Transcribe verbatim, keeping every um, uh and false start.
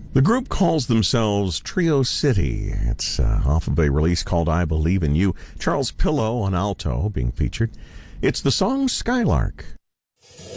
The group calls themselves Trio City. It's uh, off of a release called I Believe in You. Charles Pillow on alto being featured. It's the song Skylark.